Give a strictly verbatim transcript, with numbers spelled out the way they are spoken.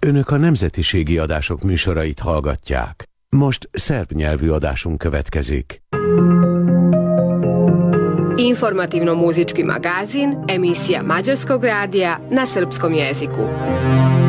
Önök a nemzetiségi adások műsorait hallgatják. Most szerb nyelvű adásunk következik. Informativno-muzički magazin, emisija Mađarskog radija na srpskom jeziku.